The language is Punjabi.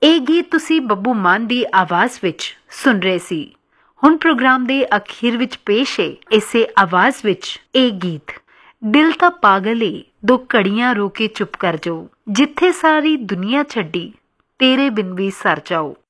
ਇਹ ਗੀਤ ਤੁਸੀਂ ਬੱਬੂ ਮਾਨ ਦੀ ਆਵਾਜ਼ ਵਿੱਚ ਸੁਣ ਰਹੇ ਸੀ। ਹੁਣ ਪ੍ਰੋਗਰਾਮ ਦੇ ਅਖੀਰ ਵਿੱਚ ਪੇਸ਼ ਹੈ ਇਸੇ ਆਵਾਜ਼ ਵਿੱਚ ਇਹ ਗੀਤ। ਦਿਲ ਤਾਂ ਪਾਗਲ ਏ, 2 ਘੜੀਆਂ ਰੋ ਕੇ ਚੁੱਪ ਕਰ ਜਾਓ, ਜਿੱਥੇ ਸਾਰੀ ਦੁਨੀਆ ਛੱਡੀ ਤੇਰੇ ਬਿਨ ਵੀ ਸਰ ਜਾਓ।